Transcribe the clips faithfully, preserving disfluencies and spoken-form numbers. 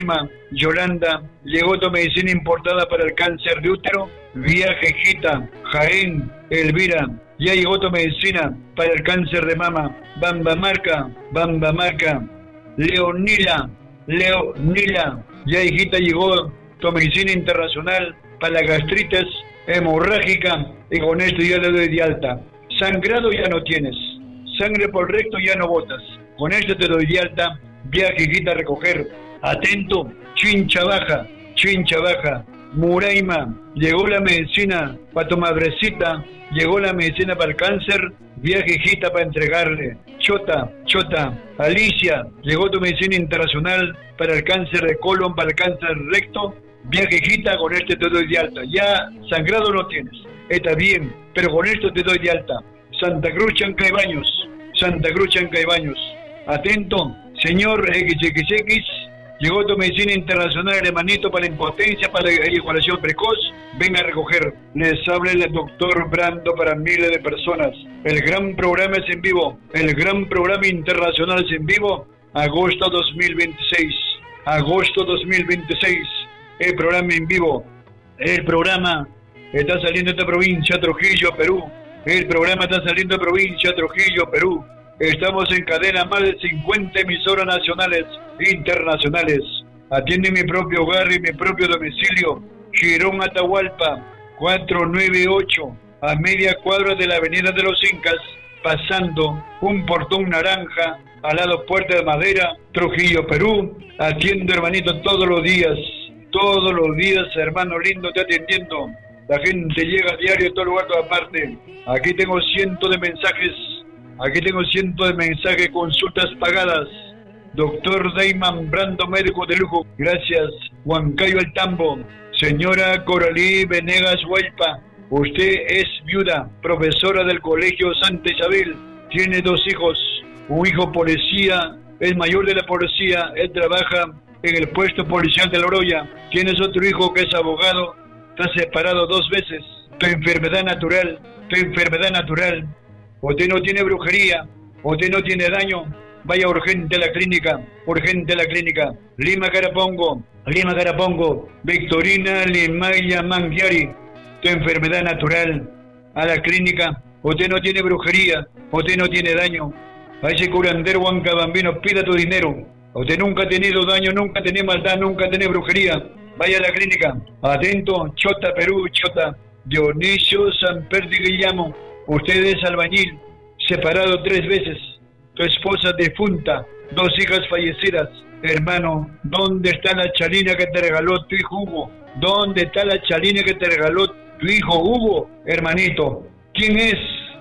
Yolanda, llegó tu medicina importada para el cáncer de útero. Viaje, hijita. Jaén, Elvira, ya llegó tu medicina para el cáncer de mama. Bamba Marca, Bamba Marca. Leonila, Leonila, ya hijita llegó tu medicina internacional para la gastritis hemorrágica y con esto ya le doy de alta. Sangrado ya no tienes, sangre por recto ya no botas, con esto te doy de alta. Viaje, hijita, a recoger. Atento, Chincha Baja, Chincha Baja. Muraima, llegó la medicina para tu madrecita, llegó la medicina para el cáncer. Viaje, hijita, para entregarle. Chota, Chota, Alicia, llegó tu medicina internacional para el cáncer de colon, para el cáncer recto. Viaje, hijita, con este te doy de alta. Ya sangrado no tienes, está bien, pero con esto te doy de alta. Santa Cruz, Chancaybaños, Santa Cruz, Chancaybaños. Atento, señor equis equis equis, llegó tu medicina internacional, hermanito, para la impotencia, para la eyaculación precoz. Venga a recoger. Les habla el doctor Brando para miles de personas. El gran programa es en vivo. El gran programa internacional es en vivo. Agosto dos mil veintiséis. Agosto dos mil veintiséis. El programa en vivo. El programa está saliendo de provincia Trujillo, Perú. El programa está saliendo de provincia Trujillo, Perú. Estamos en cadena más de cincuenta emisoras nacionales e internacionales. Atiende mi propio hogar y mi propio domicilio. Girón, Atahualpa, cuatrocientos noventa y ocho, a media cuadra de la Avenida de los Incas, pasando un portón naranja, al lado Puerta de Madera, Trujillo, Perú. Atiendo, hermanito, todos los días. Todos los días, hermano lindo, te atendiendo. La gente llega a diario de todo lugar, toda parte. Aquí tengo cientos de mensajes. Aquí tengo cientos de mensajes, consultas pagadas. Doctor Dayman Brando, médico de lujo. Gracias. Huancayo El Tambo. Señora Coralí Venegas Huaypa, usted es viuda, profesora del Colegio Santa Isabel. Tiene dos hijos. Un hijo policía, es mayor de la policía. Él trabaja en el puesto policial de La Oroya. Tienes otro hijo que es abogado. Está separado dos veces. Tu enfermedad natural, tu enfermedad natural. Usted no tiene brujería, usted no tiene daño. Vaya urgente a la clínica, urgente a la clínica. Lima Carapongo, Lima Carapongo, Victorina Limaya Mangiari. Tu enfermedad natural, a la clínica. Usted no tiene brujería, usted no tiene daño. A ese curandero Huancabambino, pida tu dinero. Usted nunca ha tenido daño, nunca ha tenido maldad, nunca ha tenido brujería. Vaya a la clínica. Atento, Chota, Perú, Chota. Dionisio Sanperdi Guillamo, usted es albañil, separado tres veces. Tu esposa difunta, dos hijas fallecidas. Hermano, ¿dónde está la chalina que te regaló tu hijo Hugo? ¿Dónde está la chalina que te regaló tu hijo Hugo? Hermanito, ¿quién es?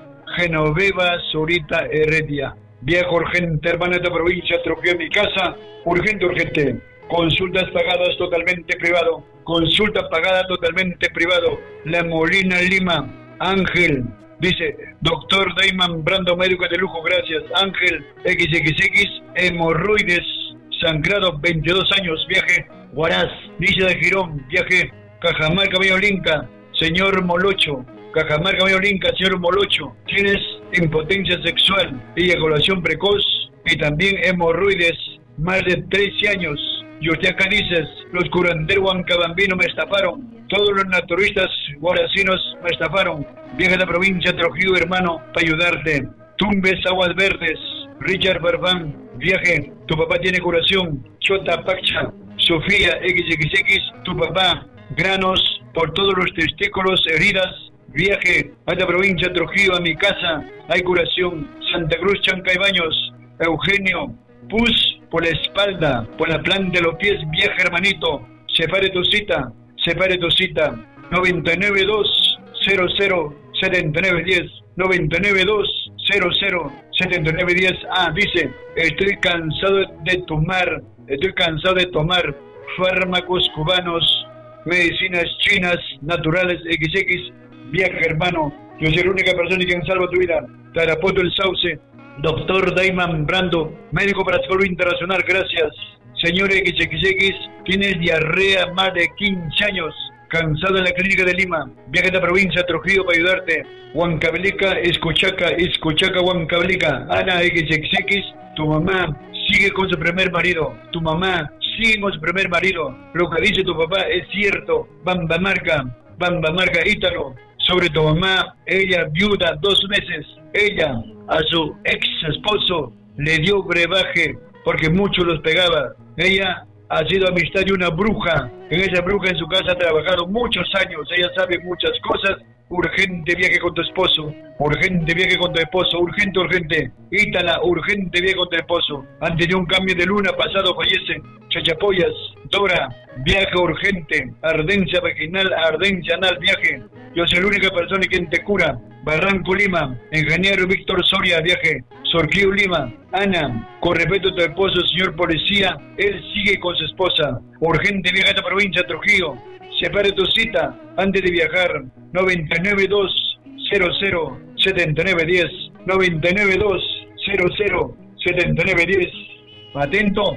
Genoveva Zurita Heredia. Viejo urgente, hermano de la provincia, Trujillo, mi casa. Urgente, urgente. Consultas pagadas totalmente privado. Consulta pagada totalmente privado. La Molina Lima. Ángel. Dice, doctor Dayman Brando, médico de lujo, gracias. Ángel, equis equis equis, hemorroides, sangrado, veintidós años, viaje. Huaraz, Villa de Girón, viaje. Cajamarca, Linca, señor Molocho. Cajamarca, Linca, señor Molocho. Tienes impotencia sexual, eyaculación precoz y también hemorroides, más de trece años. Y usted acá dices, los curanderos huancabambinos me estafaron. Todos los naturistas guaracinos me estafaron. Viaja a la provincia de Trujillo, hermano, para ayudarte. Tumbes, Aguas Verdes, Richard Barbán, viaje. Tu papá tiene curación. Chota Pacha, Sofía, equis equis equis, tu papá. Granos por todos los testículos, heridas. Viaje a la provincia de Trujillo, a mi casa. Hay curación. Santa Cruz, Chancaybaños, Eugenio, pus por la espalda, por la planta de los pies, viaje, hermanito. Separe tu cita. Separe tu cita, noventa y nueve dos cero cero setenta y nueve diez, noventa y nueve dos cero cero setenta y nueve diez. Ah, dice, estoy cansado de tomar, estoy cansado de tomar fármacos cubanos, medicinas chinas, naturales, equis equis, viaje, hermano. Yo soy la única persona que salva tu vida. Tarapoto El Sauce, doctor Dayman Brando, médico para salud internacional, gracias. Señor equis equis equis, tienes diarrea más de quince años, cansado en la clínica de Lima. Viaja a la provincia de Trujillo para ayudarte. Huancavelica, Escochaca, Escochaca, Huancavelica. Ana equis equis equis, tu mamá sigue con su primer marido. Tu mamá siguen con su primer marido. Lo que dice tu papá es cierto. Bamba Marca, Bamba Marca Ítalo. Sobre tu mamá, ella viuda dos meses. Ella a su ex esposo le dio brebaje porque mucho los pegaba. Ella ha sido amistad de una bruja. En esa bruja en su casa ha trabajado muchos años. Ella sabe muchas cosas. Urgente viaje con tu esposo. Urgente viaje con tu esposo. Urgente, urgente. Ítala, urgente viaje con tu esposo. Han tenido un cambio de luna, pasado fallece. Chachapoyas, Dora, viaje urgente. Ardencia vaginal, ardencia anal, viaje. Yo soy la única persona quien te cura. Barranco, Lima. Ingeniero Víctor Soria, viaje. Sorquillo, Lima. Ana, con respeto a tu esposo, señor policía, él sigue con su esposa. Urgente viaje a esta provincia, Trujillo. Separe tu cita antes de viajar. noventa y nueve dos cero cero setenta y nueve diez. noventa y nueve dos cero cero setenta y nueve diez. Atento.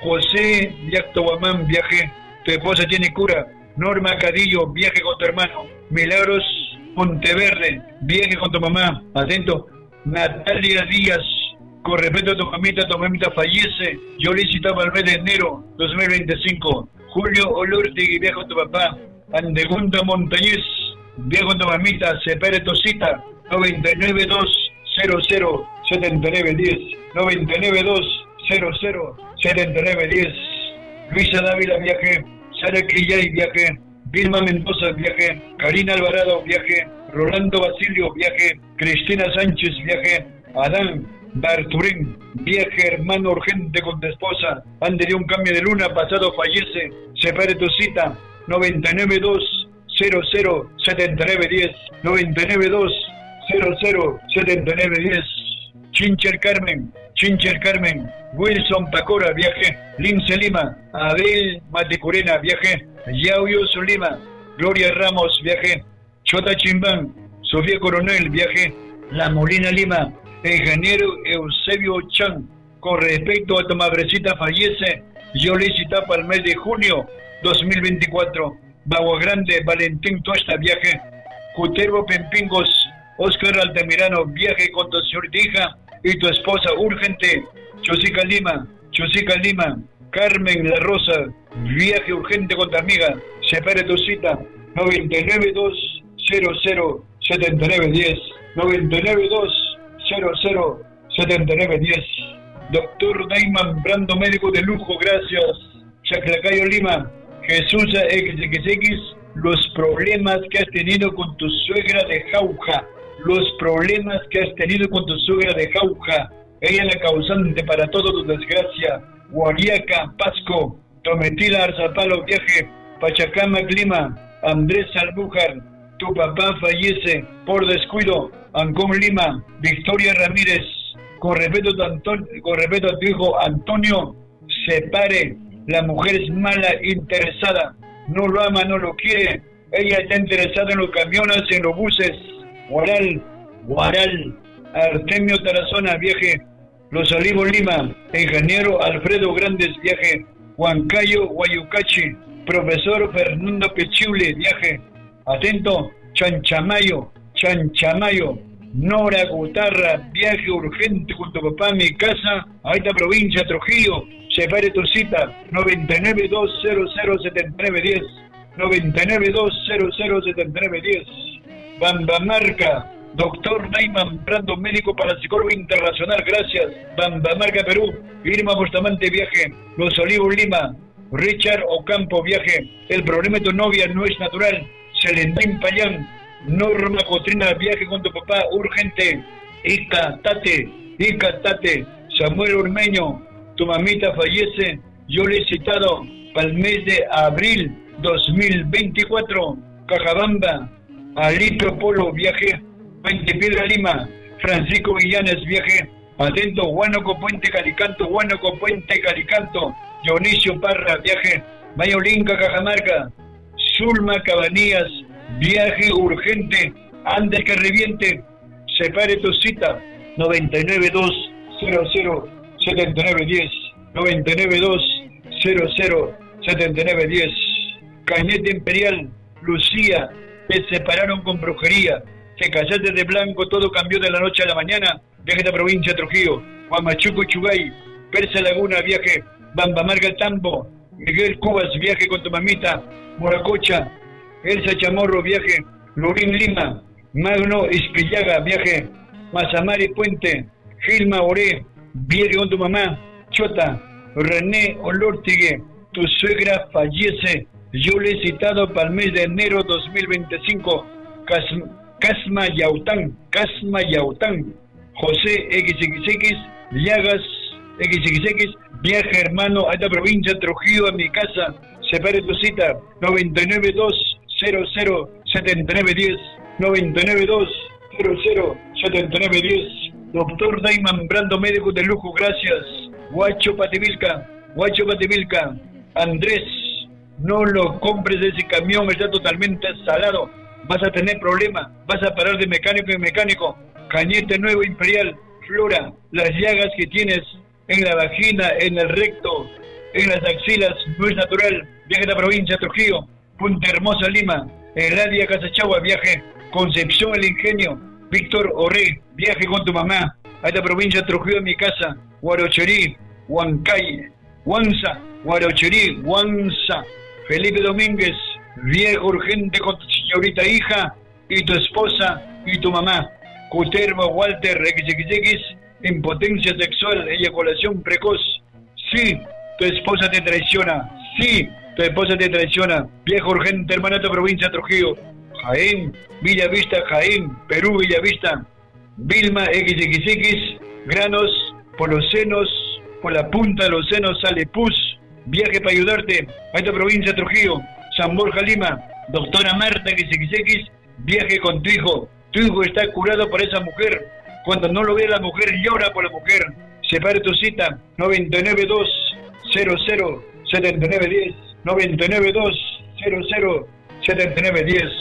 José Yactoguamán, viaje. Tu esposa tiene cura. Norma Cadillo, viaje con tu hermano. Milagros Monteverde, viaje con tu mamá. Atento. Natalia Díaz, con respeto a tu mamita, tu mamita fallece. Yo le citaba el mes de enero dos mil veinticinco. Julio Olortegui, viaje con tu papá. Andegunda Montañez, viaje con tu mamita. Separe tu cita. noventa y nueve dos cero cero setenta y nueve diez. noventa y nueve dos cero cero setenta y nueve diez. Luisa Dávila, viaje. Sara Quillay, viaje. Vilma Mendoza, viaje. Karina Alvarado, viaje. Rolando Basilio, viaje. Cristina Sánchez, viaje. Adán Barturín, viaje, hermano urgente con tu esposa. Han tenido un cambio de luna, pasado fallece. Separe tu cita. noventa y nueve dos cero cero setenta y nueve diez. noventa y nueve dos cero cero setenta y nueve diez. Chincher Carmen, Chincher Carmen. Wilson Pacora, viaje. Lince Lima. Abel Matecurena, viaje. Yauyos Lima. Gloria Ramos, viaje. Chota Chimbán. Sofía Coronel, viaje. La Molina Lima. Ingeniero Eusebio Chan, con respecto a tu madrecita fallece, yo le citaba para el mes de junio dos mil veinticuatro. Bagua Grande, Valentín Tuesta, viaje. Cutervo Pempingos, Óscar Altamirano, viaje con tu señorita hija y tu esposa urgente. Chosica Lima, Chosica Lima. Carmen La Rosa, viaje urgente con tu amiga. Separe tu cita. noventa y nueve dos cero cero setenta y nueve diez. noventa y nueve dos cero cero setenta y nueve diez. Doctor Daiman Brando, médico de lujo, gracias. Chaclacayo Lima. Jesús X X X, los problemas que has tenido con tu suegra de Jauja. Los problemas que has tenido con tu suegra de Jauja. Ella es la causante para toda tu desgracia. Guariaca, Pasco. Tometila Arzapalo, viaje. Pachacamac, Lima. Andrés Albújar. Tu papá fallece por descuido. Ancón, Lima. Victoria Ramírez, con respeto a tu, Anton con respeto a tu hijo Antonio, separe. La mujer es mala, interesada. No lo ama, no lo quiere. Ella está interesada en los camiones, en los buses. Guaral, Guaral. Artemio Tarazona, viaje. Los Olivos, Lima. Ingeniero Alfredo Grandes, viaje. Huancayo, Guayucachi. Profesor Fernando Pechible, viaje. Atento. Chanchamayo, Chanchamayo. Nora Gutarra, viaje urgente con tu papá a mi casa, a esta provincia, Trujillo. Separe tu cita. noventa y nueve dos cero cero setenta y nueve diez. noventa y nueve dos cero cero setenta y nueve diez. Bambamarca, doctor Naiman Brando, médico parapsicólogo internacional, gracias. Bambamarca, Perú. Irma Bustamante, viaje. Los Olivos, Lima. Richard Ocampo, viaje. El problema de tu novia no es natural. Celentín Payán. Norma Cotrina, viaje con tu papá, urgente. Ica Tate, Ica Tate. Samuel Urmeño, tu mamita fallece. Yo le he citado para el mes de abril dos mil veinticuatro. Cajabamba. Alito Polo, viaje. Puente Piedra, Lima. Francisco Villanes, viaje. Atento, Huánuco Puente Calicanto, Huánuco Puente Calicanto. Dionisio Parra, viaje. Mayolinca, Cajamarca. Zulma Cabanillas, viaje urgente. Antes que reviente, separe tu cita. noventa y nueve dos cero cero setenta y nueve diez. noventa y nueve dos cero cero setenta y nueve diez. Cañete Imperial, Lucía, te separaron con brujería. Te casaste de blanco, todo cambió de la noche a la mañana. Viaje de provincia, Trujillo. Huamachuco, Chugay. Persa Laguna, viaje. Bambamarca, Tambo. Miguel Cubas, viaje con tu mamita. Moracocha, Elsa Chamorro, viaje. Lorín Lima, Magno Espillaga, viaje. Mazamari Puente, Gilma Oré, viaje con tu mamá. Chota, René Olortigue, tu suegra fallece. Yo le he citado para el mes de enero dos mil veinticinco. Cas, Casma Yaután, Casma Yaután. José X X X, Llagas X X X, viaje hermano a esta provincia, Trujillo, a mi casa. Separe tu cita, noventa y nueve dos cero cero setenta y nueve diez, noventa y nueve dos cero cero setenta y nueve diez. Doctor Daiman Brando, médico de lujo, gracias. Guacho Pativilca, Guacho Pativilca. Andrés, no lo compres, ese camión está totalmente salado. Vas a tener problemas, vas a parar de mecánico en mecánico. Cañete Nuevo Imperial, Flora, las llagas que tienes en la vagina, en el recto, en las axilas, no es natural. Viaje a la provincia, Trujillo. Punta Hermosa, Lima. Eladia Casachagua, viaje. Concepción, El Ingenio. Víctor Oré, viaje con tu mamá a esta provincia, Trujillo, a mi casa. Huarocherí, Huancay, Huanza, Huarocherí, Huanza. Felipe Domínguez, viaje urgente con tu señorita hija y tu esposa y tu mamá. Cutervo Walter, X X X, impotencia sexual, eyaculación precoz. Sí, tu esposa te traiciona. Sí, tu esposa te traiciona. Viaje urgente, hermana de provincia, Trujillo. Jaén, Villavista, Jaén, Perú, Villavista. Vilma, X X X, granos por los senos, por la punta de los senos sale pus. Viaje para ayudarte a esta provincia, Trujillo. San Borja, Lima. Doctora Marta, X X X, viaje con tu hijo. Tu hijo está curado por esa mujer. Cuando no lo ve la mujer, llora por la mujer. Separe tu cita, noventa y nueve dos cero cero setenta y nueve diez, noventa y nueve dos cero cero setenta y nueve diez.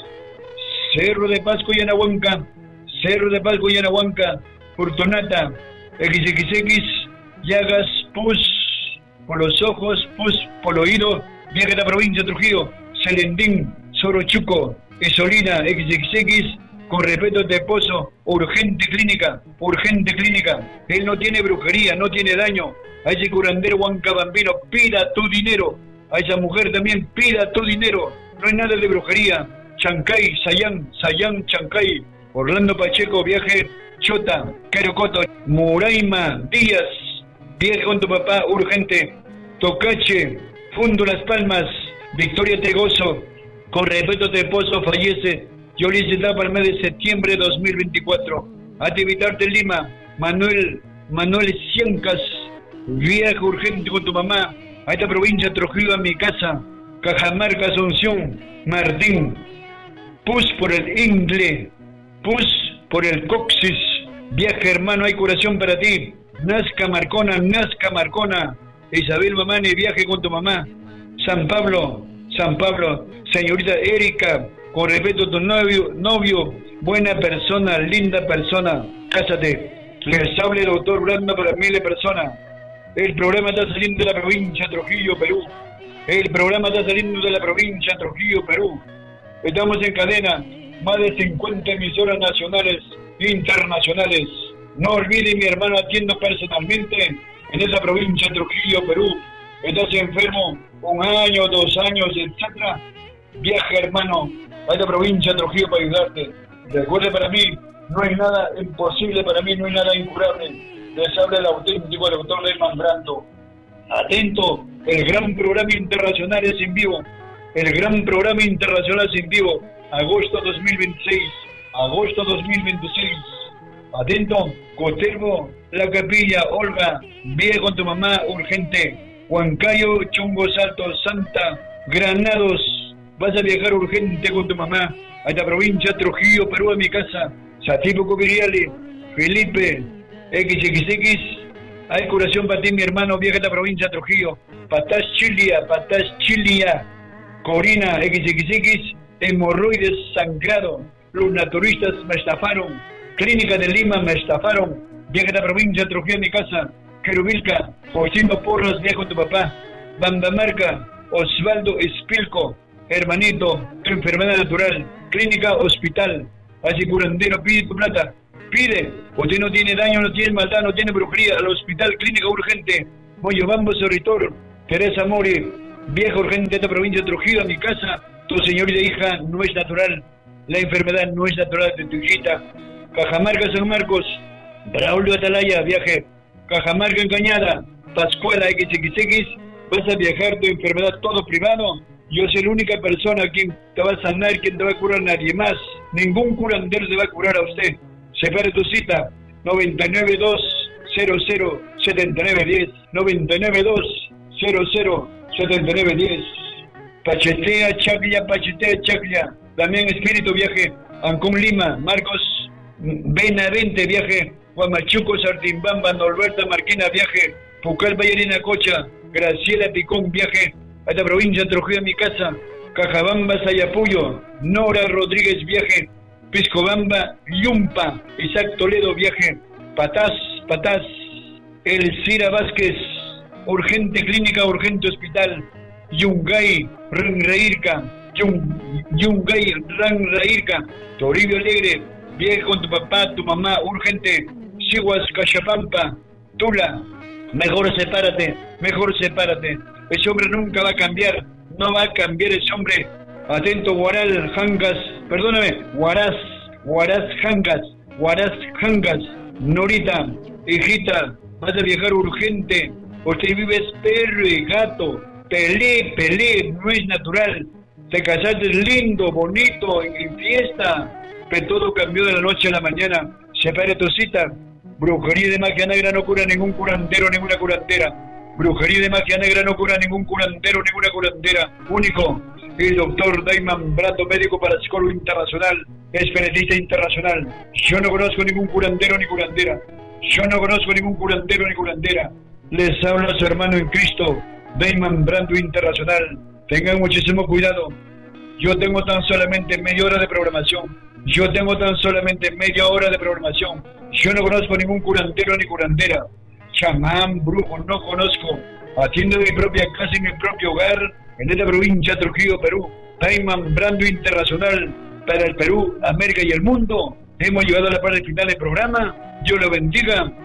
Cerro de Pasco y Anahuanca, Cerro de Pasco y Anahuanca, Fortunata, X X X, llagas, pus por los ojos, pus por el oído, viaje a la provincia de Trujillo. Selendín, Sorochuco, Esolina, X X X, con respeto te pozo, urgente clínica, urgente clínica. Él no tiene brujería, no tiene daño. A ese curandero Huancabambino, pida tu dinero. A esa mujer también, pida tu dinero. No hay nada de brujería. Chancay, Sayán, Sayán, Chancay. Orlando Pacheco, viaje, Chota, Carocoto, Muraima, Díaz, viaje con tu papá, urgente. Tocache, Fundo Las Palmas, Victoria Tegoso, con respeto te pozo, fallece. Yo le hice para el mes de septiembre de dos mil veinticuatro. Activitarte Lima, Manuel, Manuel Ciencas, viaje urgente con tu mamá a esta provincia, Trujillo, a mi casa. Cajamarca, Asunción, Martín, pus por el ingle, pus por el coxis, viaje hermano, hay curación para ti. Nazca Marcona, Nazca Marcona, Isabel Mamani, viaje con tu mamá. San Pablo, San Pablo, señorita Erika, con respeto a tu novio, novio, buena persona, linda persona, cásate. Les hable el doctor Brando para miles de personas. El programa está saliendo de la provincia Trujillo, Perú. El programa está saliendo de la provincia Trujillo, Perú. Estamos en cadena, más de cincuenta emisoras nacionales e internacionales. No olvide, mi hermano, atiendo personalmente en esa provincia Trujillo, Perú. Estás enfermo, un año, dos años, etcétera. Viaje, hermano, a esta provincia Trujillo para ayudarte. Recuerde, para mí, no hay nada imposible, para mí no hay nada incurable. Les habla el auténtico doctor Daiman Brando. Atento, el gran programa internacional es en vivo. El gran programa internacional es en vivo. Agosto dos mil veintiséis. Agosto dos mil veintiséis. Atento, Cotervo, La Capilla, Olga, viaje con tu mamá, urgente. Huancayo, Chongos Altos, Santa, Granados, vas a viajar urgente con tu mamá a esta provincia, Trujillo, Perú, a mi casa. Satipo Copiriale, Felipe, X X X, hay curación para ti, mi hermano, viaja a esta provincia, Trujillo. Patás Chilia, Patás Chilia, Corina, X X X, hemorroides sangrado, los naturistas me estafaron, Clínica de Lima me estafaron, viaja a esta provincia, Trujillo, a mi casa. Querubilca, Faustino Porras, viaje con tu papá. Bandamarca, Osvaldo Espilco, hermanito, tu enfermedad natural, clínica, hospital, así curandero, pide tu plata, pide, usted no tiene daño, no tiene maldad, no tiene brujería, al hospital, clínica urgente, Moyobambo, Cerritor, Teresa Mori, vieja urgente de esta provincia de Trujillo, a mi casa. Tu señorita hija no es natural. La enfermedad no es natural de tu hijita. Cajamarca, San Marcos. Braulio Atalaya, viaje. Cajamarca, Encañada. Pascuala, X X X. Vas a viajar tu enfermedad todo privado. Yo soy la única persona quien te va a sanar, quien te va a curar, nadie más. Ningún curandero te va a curar a usted. Separe tu cita. noventa y nueve dos cero cero setenta y nueve diez. noventa y nueve dos cero cero setenta y nueve diez. Pachetea, Chaclia, Pachetea, Chaclia. Damián Espíritu, viaje. Ancón, Lima. Marcos Benavente, viaje. Huamachuco, Sartimbamba, Norberta Marquina, viaje. Pucallpa, Yarina Cocha. Graciela Picón, viaje. A esta provincia, Trujillo, a mi casa. Cajabamba, Sayapuyo. Nora Rodríguez, viaje. Piscobamba, Yumpa. Isaac Toledo, viaje. Patás, Patás. Elcira Vázquez. Urgente clínica, urgente hospital. Yungay, Ranrairca. Yungay, Ranrairca. Toribio Alegre, viaje con tu papá, tu mamá, urgente. Siguas, Cachapampa. Tula, mejor sepárate, mejor sepárate. Ese hombre nunca va a cambiar, no va a cambiar ese hombre. Atento, Guaral, Jangas, perdóname, Guaraz, Guaraz, Jangas, Guaraz, Jangas. Norita, hijita, vas a viajar urgente. Usted vive es perro y gato. Pelé, pelé, no es natural. Te casaste lindo, bonito, en fiesta. Pero todo cambió de la noche a la mañana. Separe tu cita. Brujería de magia negra no cura ningún curandero, ninguna curandera. Brujería de magia negra no cura ningún curandero, ninguna curandera. Único, el doctor Dayman Brato, médico parapsicólogo internacional, espiritista internacional. Yo no conozco ningún curandero ni curandera. Yo no conozco ningún curandero ni curandera. Les habla su hermano en Cristo, Dayman Brato Internacional. Tengan muchísimo cuidado. Yo tengo tan solamente media hora de programación. Yo tengo tan solamente media hora de programación. Yo no conozco ningún curandero ni curandera. Chamán, brujo, no conozco. Atiendo en mi propia casa, en mi propio hogar, en esta provincia, Trujillo, Perú. Dayman Brato Internacional para el Perú, América y el mundo. Hemos llegado a la parte final del programa. Dios lo bendiga.